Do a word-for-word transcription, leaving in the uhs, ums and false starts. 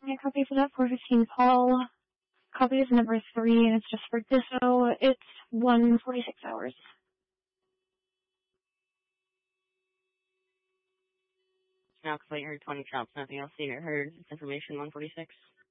My copy for that four fifteen Paul. Copy is number three, and it's just for Disso. It's one forty-six hours. Now complete. Heard twenty chops. Nothing else. Senior heard information one forty-six.